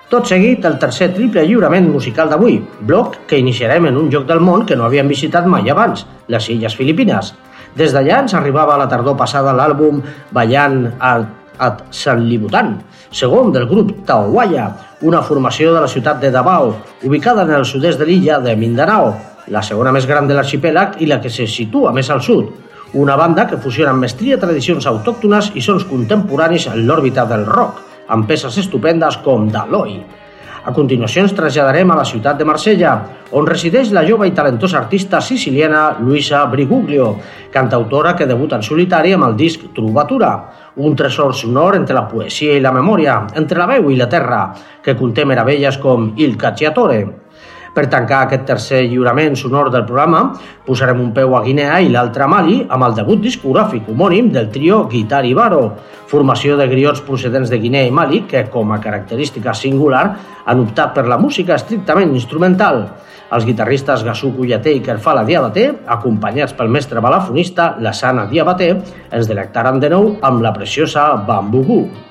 Tot seguit, el tercer triple lliurament musical d'avui, bloc que iniciarem en un lloc del món que no havíem visitat mai abans, les Illes Filipines. Des d'allà ens arribava la tardor passada l'àlbum Ballant at Sanlibutan, segon del grup Taowaya, una formació de la ciutat de Davao, ubicada en el sud-est de l'illa de Mindanao, la segona més gran de l'arxipèlag i la que se situa més al sud. Una banda que fusiona amb mestria tradicions autòctones i sons contemporanis en l'òrbita del rock, amb peces estupendes com Daloi. A continuació ens traslladarem a la ciutat de Marsella, on resideix la jove i talentosa artista siciliana Luisa Briguglio, cantautora que debuta en solitari amb el disc Trovatura, un tresor sonor entre la poesia i la memòria, entre la veu i la terra, que conté meravelles com Il Cacciatore. Per tancar aquest tercer lliurament sonor del programa, posarem un peu a Guinea i l'altre a Mali amb el debut discogràfic homònim del trio Guitar i Baro, formació de griots procedents de Guinea i Mali que, com a característica singular, han optat per la música estrictament instrumental. Els guitarristes Gassou Kouyaté i Kerfala Diabaté, acompanyats pel mestre balafonista Lassana Diabaté, ens delectaran de nou amb la preciosa Bambougou.